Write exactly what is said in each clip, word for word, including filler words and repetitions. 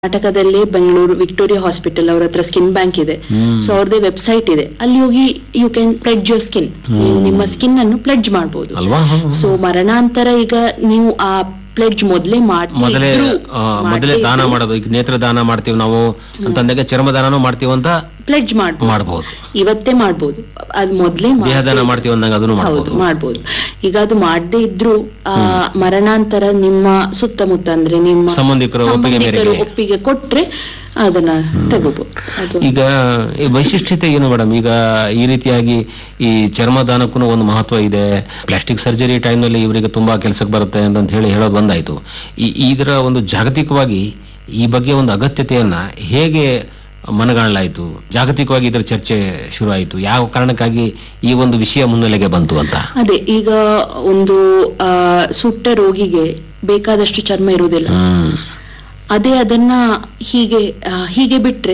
ಕರ್ನಾಟಕದಲ್ಲೇ Bengaluru Victoria hospital ಅವ್ರ ಹತ್ರ ಸ್ಕಿನ್ ಬ್ಯಾಂಕ್ ಇದೆ. ಸೊ ಅವ್ರದೇ ವೆಬ್ಸೈಟ್ ಇದೆ, ಅಲ್ಲಿ ಹೋಗಿ you can pledge your skin. ನೀವು ನಿಮ್ಮ ಸ್ಕಿನ್ ಅನ್ನು ಪ್ಲೆಡ್ಜ್ ಮಾಡಬಹುದು. ಸೊ ಮರಣಾಂತರ ಈಗ ನೀವು ಆ ಪ್ಲೆಡ್ಜ್ ಮೊದಲೇ ಮೊದಲೇ ಮೊದಲೇ ದಾನ ಮಾಡೋದು. ಈಗ ನೇತ್ರ ದಾನ ಮಾಡ್ತೀವಿ ನಾವು ಅಂತಂದಾಗ ಚರ್ಮ ದಾನನೂ ಮಾಡ್ತೀವಿ ಅಂತ ಪ್ಲೆಡ್ಜ್ ಮಾಡಬಹುದು. ಇವತ್ತೇ ಮಾಡಬಹುದು. ಅದು ಮೊದಲೇ ದೇಹದಾನ ಮಾಡ್ತೀವಿ ಅಂದಾಗ ಅದನ್ನು ಹೌದು ಮಾಡಬಹುದು. ಈಗ ಅದು ಮಾಡದೇ ಇದ್ರು ಆ ಮರಣಾಂತರ ನಿಮ್ಮ ಸುತ್ತಮುತ್ತ ಅಂದ್ರೆ ನಿಮ್ಮ ಸಂಬಂಧಿಕರು ಒಪ್ಪಿಗೆ ಒಪ್ಪಿಗೆ ಕೊಟ್ರೆ ಅದನ್ನ ತಗೋಬಹುದು. ಈಗ ಈ ವೈಶಿಷ್ಟ್ಯತೆ ಏನು ಮೇಡಮ್? ಈಗ ಈ ರೀತಿಯಾಗಿ ಈ ಚರ್ಮದಾನಕ್ಕೂ ಒಂದು ಮಹತ್ವ ಇದೆ. ಪ್ಲಾಸ್ಟಿಕ್ ಸರ್ಜರಿ ಟೈಮ್ ನಲ್ಲಿ ಇವರಿಗೆ ತುಂಬಾ ಕೆಲಸಕ್ಕೆ ಬರುತ್ತೆ ಅಂತ ಹೇಳಿ ಹೇಳೋದು ಒಂದಾಯ್ತು. ಈ ಇದರ ಒಂದು ಜಾಗತಿಕವಾಗಿ ಈ ಬಗ್ಗೆ ಒಂದು ಅಗತ್ಯತೆಯನ್ನ ಹೇಗೆ ಮನಗಾಣಲಾಯಿತು? ಜಾಗತಿಕವಾಗಿ ಇದರ ಚರ್ಚೆ ಶುರು ಆಯಿತು. ಯಾವ ಕಾರಣಕ್ಕಾಗಿ ಈ ಒಂದು ವಿಷಯ ಮುನ್ನೆಲೆಗೆ ಬಂತು ಅಂತ? ಅದೇ ಈಗ ಒಂದು ಆ ಸುಟ್ಟ ರೋಗಿಗೆ ಬೇಕಾದಷ್ಟು ಚರ್ಮ ಇರುವುದಿಲ್ಲ. ಅದೇ ಅದನ್ನ ಹೀಗೆ ಹೀಗೆ ಬಿಟ್ರೆ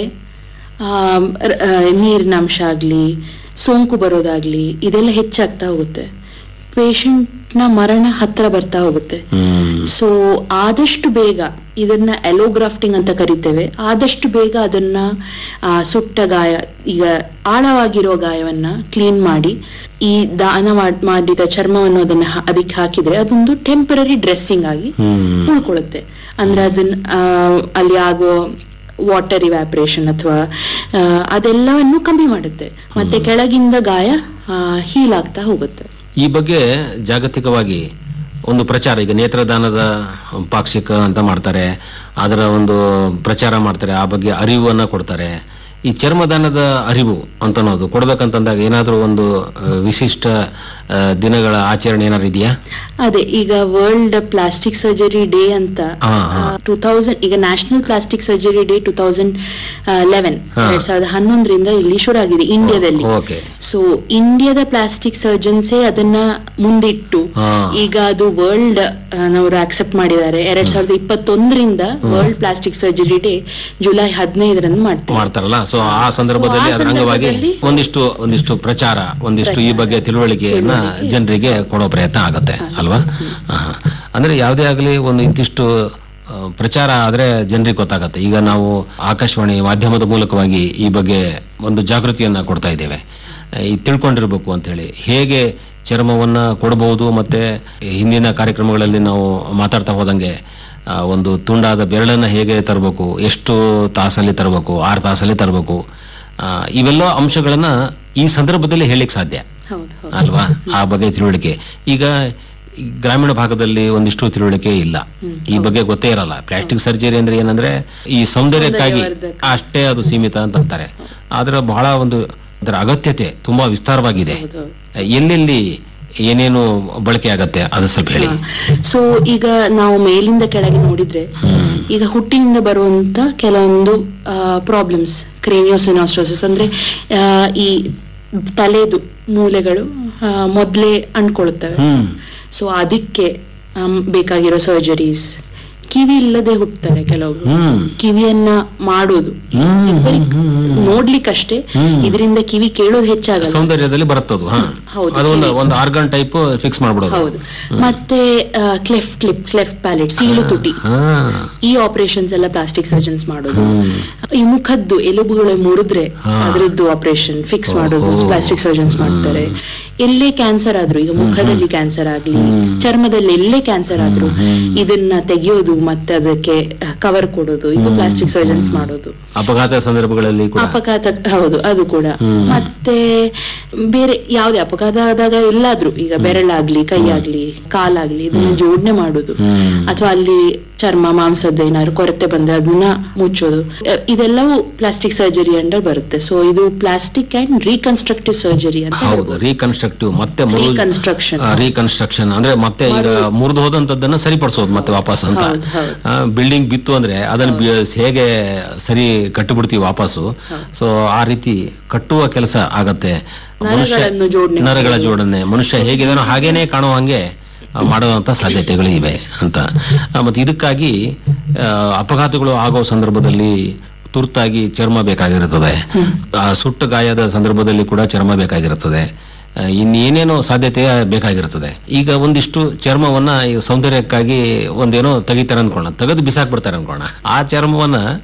ನೀರಿನ ಅಂಶ ಆಗ್ಲಿ ಸೋಂಕು ಬರೋದಾಗ್ಲಿ ಇದೆಲ್ಲ ಹೆಚ್ಚಾಗ್ತಾ ಹೋಗುತ್ತೆ. ಪೇಷಂಟ್ ನ ಮರಣ ಹತ್ರ ಬರ್ತಾ ಹೋಗುತ್ತೆ. ಸೊ ಆದಷ್ಟು ಬೇಗ ಇದನ್ನ ಎಲೋಗ್ರಾಫ್ಟಿಂಗ್ ಅಂತ ಕರಿತೇವೆ. ಆದಷ್ಟು ಬೇಗ ಅದನ್ನ ಸುಟ್ಟ ಗಾಯ, ಈಗ ಆಳವಾಗಿರೋ ಗಾಯವನ್ನ ಕ್ಲೀನ್ ಮಾಡಿ ಈ ದಾನ ಮಾಡಿದ ಚರ್ಮವನ್ನು ಅದನ್ನ ಅದಕ್ಕೆ ಹಾಕಿದ್ರೆ ಅದೊಂದು ಟೆಂಪರರಿ ಡ್ರೆಸ್ಸಿಂಗ್ ಆಗಿ ಉಳ್ಕೊಳ್ಳುತ್ತೆ. ಅಂದ್ರೆ ಅದನ್ನ ಅಲ್ಲಿ ಆಗೋ ವಾಟರ್ ಇವ್ಯಾಪರೇಷನ್ ಅಥವಾ ಅದೆಲ್ಲವನ್ನು ಕಮ್ಮಿ ಮಾಡುತ್ತೆ. ಮತ್ತೆ ಕೆಳಗಿಂದ ಗಾಯ ಹೀಲ್ ಆಗ್ತಾ ಹೋಗುತ್ತೆ. ಈ ಬಗ್ಗೆ ಜಾಗತಿಕವಾಗಿ ಒಂದು ಪ್ರಚಾರ, ಈಗ ನೇತ್ರದಾನದ ಪಾಕ್ಷಿಕ ಅಂತ ಮಾಡ್ತಾರೆ, ಅದರ ಒಂದು ಪ್ರಚಾರ ಮಾಡ್ತಾರೆ, ಆ ಬಗ್ಗೆ ಅರಿವನ್ನ ಕೊಡ್ತಾರೆ. ಈ ಚರ್ಮದಾನದ ಅರಿವು ಅಂತ ಅನ್ನೋದು ಕೊಡ್ಬೇಕಂತಂದಾಗ ಏನಾದ್ರೂ ಒಂದು ವಿಶಿಷ್ಟ ದಿನಗಳ ಆಚರಣೆ ಏನಾದ್ರು ಇದೆಯಾ? ಅದೇ ಈಗ ವರ್ಲ್ಡ್ ಪ್ಲಾಸ್ಟಿಕ್ ಸರ್ಜರಿ ಡೇ ಅಂತ ಟೂ ತೌಸಂಡ್ ಈಗ national plastic surgery day two thousand eleven ಎರಡ್ ಸಾವಿರದ ಹನ್ನೊಂದರಿಂದ ಇಲ್ಲಿ ಶುರು ಆಗಿದೆ ಇಂಡಿಯಾದಲ್ಲಿ. ಸೊ ಇಂಡಿಯಾದ ಪ್ಲಾಸ್ಟಿಕ್ ಸರ್ಜನ್ಸೇ ಅದನ್ನ ಮುಂದಿಟ್ಟು ಈಗ ಅದು ವರ್ಲ್ಡ್ ನವರು ಆಕ್ಸೆಪ್ಟ್ ಮಾಡಿದ್ದಾರೆ. ಎರಡ್ ಸಾವಿರದ ಇಪ್ಪತ್ತೊಂದರಿಂದ world plastic surgery day July ಹದಿನೈದರಂದು ಮಾಡ್ತಾರಲ್ಲ. ಸೊ ಆ ಸಂದರ್ಭದಲ್ಲಿ ಅದರ ಅಂಗವಾಗಿ ಒಂದಿಷ್ಟು ಒಂದಿಷ್ಟು ಪ್ರಚಾರ, ಒಂದಿಷ್ಟು ಈ ಬಗ್ಗೆ ತಿಳುವಳಿಕೆಯನ್ನ ಜನರಿಗೆ ಕೊಡೋ ಪ್ರಯತ್ನ ಆಗತ್ತೆ ಅಲ್ವಾ? ಅಂದ್ರೆ ಯಾವುದೇ ಆಗಲಿ ಒಂದು ಇಂತಿಷ್ಟು ಪ್ರಚಾರ ಆದ್ರೆ ಜನರಿಗೆ ಗೊತ್ತಾಗತ್ತೆ. ಈಗ ನಾವು ಆಕಾಶವಾಣಿ ಮಾಧ್ಯಮದ ಮೂಲಕವಾಗಿ ಈ ಬಗ್ಗೆ ಒಂದು ಜಾಗೃತಿಯನ್ನ ಕೊಡ್ತಾ ಇದ್ದೇವೆ. ಈ ತಿಳ್ಕೊಂಡಿರ್ಬೇಕು ಅಂತ ಹೇಳಿ ಹೇಗೆ ಚರ್ಮವನ್ನ ಕೊಡಬಹುದು. ಮತ್ತೆ ಹಿಂದಿನ ಕಾರ್ಯಕ್ರಮಗಳಲ್ಲಿ ನಾವು ಮಾತಾಡ್ತಾ ಹೋದಂಗೆ ಒಂದು ತುಂಡಾದ ಬೆರಳನ್ನ ಹೇಗೆ ತರಬೇಕು, ಎಷ್ಟು ತಾಸಲ್ಲಿ ತರಬೇಕು, ಆರು ತಾಸಲ್ಲಿ ತರಬೇಕು, ಇವೆಲ್ಲ ಅಂಶಗಳನ್ನ ಈ ಸಂದರ್ಭದಲ್ಲಿ ಹೇಳಿಕ್ ಸಾಧ್ಯ ಅಲ್ವಾ? ಆ ಬಗ್ಗೆ ತಿಳುವಳಿಕೆ ಈಗ ಗ್ರಾಮೀಣ ಭಾಗದಲ್ಲಿ ಒಂದಿಷ್ಟು ತಿಳುವಳಿಕೆ ಇಲ್ಲ, ಈ ಬಗ್ಗೆ ಗೊತ್ತೇ ಇರಲ್ಲ. ಪ್ಲಾಸ್ಟಿಕ್ ಸರ್ಜರಿ ಅಂದ್ರೆ ಏನಂದ್ರೆ ಈ ಸೌಂದರ್ಯಕ್ಕಾಗಿ ಅಷ್ಟೇ ಅದು ಸೀಮಿತ ಅಂತ ಅಂತಾರೆ. ಆದ್ರೆ ಬಹಳ ಒಂದು ಅದರ ಅಗತ್ಯತೆ ತುಂಬಾ ವಿಸ್ತಾರವಾಗಿದೆ. ಎಲ್ಲೆಲ್ಲಿ ಏನೇನು ಬಳಕೆ ಆಗತ್ತೆ ಅದು ಸ್ವಲ್ಪ ಹೇಳಿ. ಸೊ ಈಗ ನಾವು ಮೇಲಿಂದ ಕೆಳಗೆ ನೋಡಿದ್ರೆ ಈಗ ಹುಟ್ಟಿನಿಂದ ಬರುವಂತ ಕೆಲವೊಂದು ಪ್ರಾಬ್ಲಮ್ಸ್, ಕ್ರೇನಿಯೋಸಿನೋಸ್ಟ್ರೋಸಿಸ್ ಅಂದ್ರೆ ಈ ತಲೆದು ಮೂಲೆಗಳು ಮೊದ್ಲೇ ಅಂಟ್ಕೊಳ್ತವೆ. ಸೊ ಅದಕ್ಕೆ ಬೇಕಾಗಿರೋ ಸರ್ಜರೀಸ್. ಕಿವಿ ಇಲ್ಲದೆ ಹುಟ್ಟುತ್ತಾರೆ ಕೆಲವರು, ಕಿವಿಯನ್ನ ಮಾಡೋದು ನೋಡ್ಲಿಕ್ಕಷ್ಟೇ, ಇದರಿಂದ ಕಿವಿ ಕೇಳೋದು ಹೆಚ್ಚಾಗಲ್ಲ, ಸೌಂದರ್ಯದಲ್ಲಿ ಬರುತ್ತದು. ಒಂದು ಆರ್ಗನ್ ಟೈಪ್ ಫಿಕ್ಸ್ ಮಾಡ್ಬಿಡೋದು. ಹೌದು. ಮತ್ತೆ ಕ್ಲೆಫ್ ಕ್ಲಿಪ್ ಕ್ಲೆಫ್ ಪ್ಯಾಲೆಟ್, ಸೀಳು ತುಟಿ, ಈ ಆಪರೇಷನ್ಸ್ ಎಲ್ಲ ಪ್ಲಾಸ್ಟಿಕ್ ಸರ್ಜನ್ಸ್ ಮಾಡೋದು. ಈ ಮುಖದ್ದು ಎಲುಬುಗಳು ಮುರಿದ್ರೆ ಅದರದ್ದು ಆಪರೇಷನ್ ಫಿಕ್ಸ್ ಮಾಡೋದು ಪ್ಲಾಸ್ಟಿಕ್ ಸರ್ಜನ್ಸ್ ಮಾಡ್ತಾರೆ. ಎಲ್ಲೇ ಕ್ಯಾನ್ಸರ್ ಆದ್ರೂ, ಈಗ ಮುಖದಲ್ಲಿ ಕ್ಯಾನ್ಸರ್ ಆಗ್ಲಿ, ಚರ್ಮದಲ್ಲಿ ಎಲ್ಲೇ ಕ್ಯಾನ್ಸರ್ ಆದ್ರೂ ಇದನ್ನ ತೆಗೆಯೋದು ಮತ್ತೆ ಅದಕ್ಕೆ ಕವರ್ ಕೊಡೋದು, ಇದು ಪ್ಲಾಸ್ಟಿಕ್ ಸರ್ಜನ್ಸ್ ಮಾಡೋದು. ಅಪಘಾತ ಸಂದರ್ಭಗಳಲ್ಲಿ ಅಪಘಾತ, ಹೌದು, ಅದು ಕೂಡ. ಮತ್ತೆ ಬೇರೆ ಯಾವುದೇ ಅಪಘಾತ ಆದಾಗ ಎಲ್ಲಾದ್ರೂ ಈಗ ಬೆರಳಾಗ್ಲಿ, ಕೈ ಆಗ್ಲಿ, ಕಾಲಾಗ್ಲಿ ಇದನ್ನ ಜೋಡಣೆ ಮಾಡೋದು, ಅಥವಾ ಅಲ್ಲಿ ಚರ್ಮ ಮಾಂಸದ ಏನಾದ್ರು ಕೊರತೆ ಬಂದ್ರೆ ಅದನ್ನ ಮುಚ್ಚೋದು, ಇದೆಲ್ಲವೂ ಪ್ಲಾಸ್ಟಿಕ್ ಸರ್ಜರಿ ಅಂಡರ್ ಬರುತ್ತೆ. ಸೊ ಇದು ಪ್ಲಾಸ್ಟಿಕ್ ಅಂಡ್ ರೀಕನ್ಸ್ಟ್ರಕ್ಟಿವ್ ಸರ್ಜರಿ ಅಂತ. ಹೌದು, ರೀಕನ್ಸ್ಟ್ರಕ್ಟಿವ್ ಮತ್ತೆ ರೀಕನ್ಸ್ಟ್ರಕ್ಷನ್ ರೀಕನ್ಸ್ಟ್ರಕ್ಷನ್ ಅಂದ್ರೆ ಮತ್ತೆ ಈಗ ಮುರಿದು ಹೋದಂತದ್ದನ್ನ ಸರಿಪಡಿಸೋದು ಮತ್ತೆ ವಾಪಸ್ ಅಂತ. ಬಿಲ್ಡಿಂಗ್ ಬಿತ್ತು ಅಂದ್ರೆ ಅದನ್ನ ಹೇಗೆ ಸರಿ ಕಟ್ಟಿಬಿಡ್ತೀವಿ ವಾಪಸ್ಸು. ಸೊ ಆ ರೀತಿ ಕಟ್ಟುವ ಕೆಲಸ ಆಗತ್ತೆ. ಮನುಷ್ಯ ನರಗಳ ಜೋಡಣೆ, ಮನುಷ್ಯ ಹೇಗಿದಾನೋ ಹಾಗೇನೆ ಕಾಣುವ ಹಂಗೆ ಮಾಡುವಂತ ಸಾಧ್ಯತೆಗಳು ಇವೆ ಅಂತ. ಮತ್ತೆ ಇದಕ್ಕಾಗಿ ಅಪಘಾತಗಳು ಆಗೋ ಸಂದರ್ಭದಲ್ಲಿ ತುರ್ತಾಗಿ ಚರ್ಮ ಬೇಕಾಗಿರುತ್ತದೆ. ಸುಟ್ಟ ಗಾಯದ ಸಂದರ್ಭದಲ್ಲಿ ಕೂಡ ಚರ್ಮ ಬೇಕಾಗಿರುತ್ತದೆ. ಇನ್ನೇನೇನೋ ಸಾಧ್ಯತೆ ಬೇಕಾಗಿರ್ತದೆ. ಈಗ ಒಂದಿಷ್ಟು ಚರ್ಮವನ್ನ ಸೌಂದರ್ಯಕ್ಕಾಗಿ ಒಂದೇನೋ ತೆಗಿತಾರೆ ಅನ್ಕೋಣ, ತೆಗೆದು ಬಿಸಾಕ್ ಬಿಡ್ತಾರೆ ಅನ್ಕೋಣ. ಆ ಚರ್ಮವನ್ನ